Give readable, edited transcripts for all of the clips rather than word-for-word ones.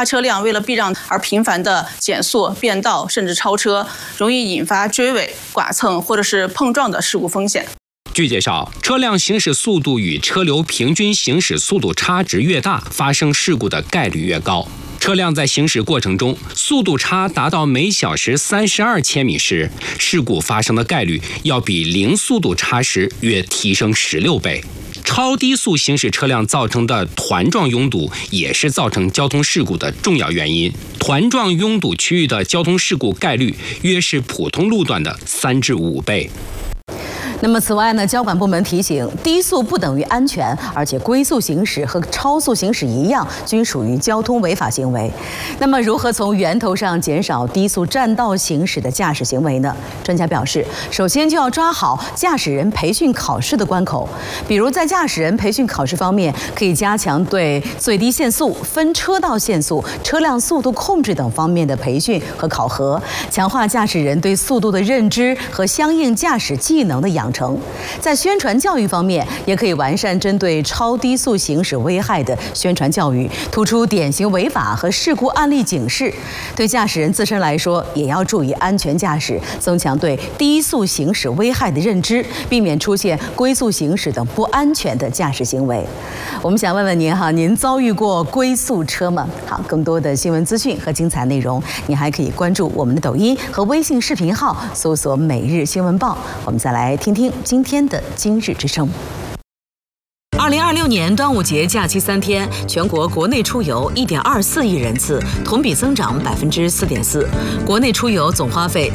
他车辆为了避让而频繁的减速、变道，甚至超车，容易引发追尾、剐蹭或者是碰撞的事故风险。 据介绍，车辆行驶速度与车流平均行驶速度差值越大，发生事故的概率越高。车辆在行驶过程中速度差达到每小时32千米时，事故发生的概率要比零速度差时约提升16倍。超低速行驶车辆造成的团撞拥堵也是造成交通事故的重要原因。团撞拥堵区域的交通事故概率约是普通路段的3至5倍。 那么此外呢，交管部门提醒，低速不等于安全，而且龟速行驶和超速行驶一样，均属于交通违法行为。那么如何从源头上减少低速占道行驶的驾驶行为呢？专家表示，首先就要抓好驾驶人培训考试的关口，比如在驾驶人培训考试方面，可以加强对最低限速、分车道限速、车辆速度控制等方面的培训和考核，强化驾驶人对速度的认知和相应驾驶技能的养成。在宣传教育方面，也可以完善针对超低速行驶危害的宣传教育，突出典型违法和事故案例警示。对驾驶人自身来说，也要注意安全驾驶，增强对低速行驶危害的认知，避免出现龟速行驶等不安全的驾驶行为。我们想问问您哈，您遭遇过龟速车吗？好，更多的新闻资讯和精彩内容，你还可以关注我们的抖音和微信视频号，搜索每日新闻报。我们再来听听今天的今日之声。2026年端午节假期3天，全国国内出游1.24亿人次，同比增长4.4%，国内出游总花费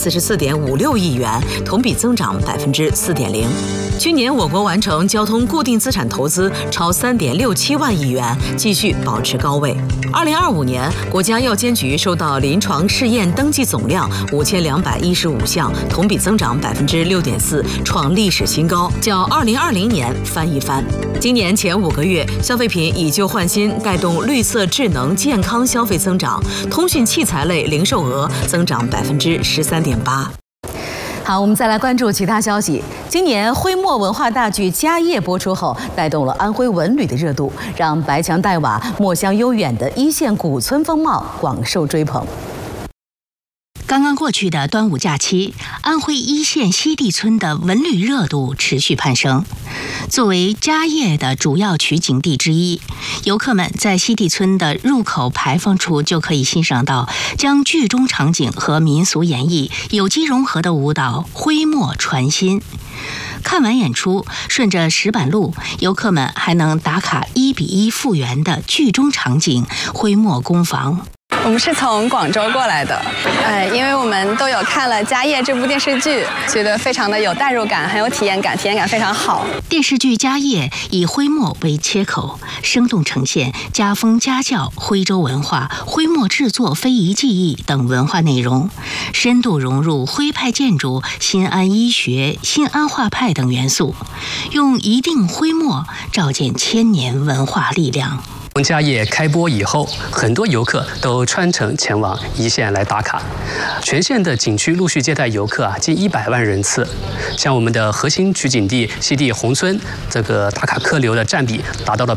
444.56亿元，同比增长4.0%。去年我国完成交通固定资产投资超3.67万亿元，继续保持高位。2025年，国家药监局收到临床试验登记总量5215项，同比增长6.4%，创历史新高，较2020年翻一番。今年前5个月，消费品以旧换新带动绿色、智能、健康消费增长，通讯器材类零售额增长13.8%。好，我们再来关注其他消息。今年徽墨文化大剧《家业》播出后，带动了安徽文旅的热度，让白墙黛瓦、墨香悠远的一线古村风貌广受追捧。 刚刚过去的端午假期，安徽一线西递村的文旅热度持续攀升。作为家业的主要取景地之一，游客们在西递村的入口牌坊处就可以欣赏到将剧中场景和民俗演绎有机融合的舞蹈徽墨传新。看完演出，顺着石板路，游客们还能打卡1:1复原的剧中场景徽墨工坊。 我们是从广州过来的，因为我们都有看了《家业》这部电视剧，觉得非常的有代入感，很有体验感，体验感非常好。 电视剧《家业》以徽墨为切口，生动呈现家风家教、徽州文化、徽墨制作、非遗技艺等文化内容，深度融入徽派建筑、新安医学、新安画派等元素，用一定徽墨照见千年文化力量。 从家业开播以后，很多游客都穿城前往一线来打卡，全县的景区陆续接待游客近100万人次。像我们的核心取景地西递宏村，这个打卡客流的占比达到了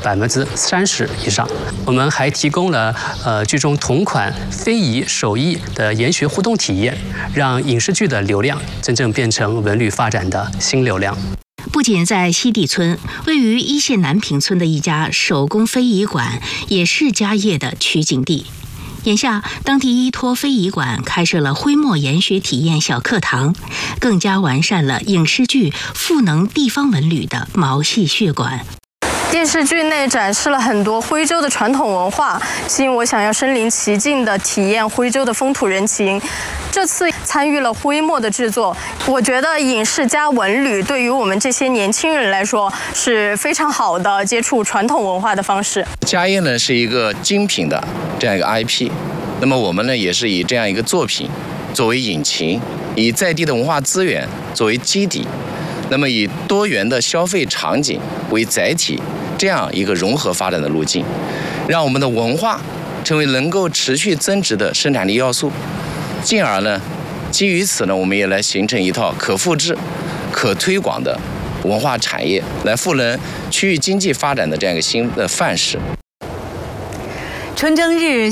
30%以上。我们还提供了剧中同款非遗手艺的研学互动体验，让影视剧的流量真正变成文旅发展的新流量。 不仅在西递村，位于一线南坪村的一家手工非遗馆也是家业的取景地。眼下，当地依托非遗馆开设了徽墨研学体验小课堂，更加完善了影视剧赋能地方文旅的毛细血管。 电视剧内展示了很多徽州的传统文化，吸引我想要身临其境地体验徽州的风土人情。这次参与了徽墨的制作，我觉得影视加文旅对于我们这些年轻人来说是非常好的接触传统文化的方式。 家业呢是一个精品的这样一个 IP， 那么我们呢也是以这样一个作品作为引擎，以在地的文化资源作为基底，那么以多元的消费场景为载体，这样一个融合发展的路径，让我们的文化成为能够持续增值的生产力要素，进而呢，基于此呢，我们也来形成一套可复制、可推广的文化产业，来赋能区域经济发展的这样一个新的范式。 春正日。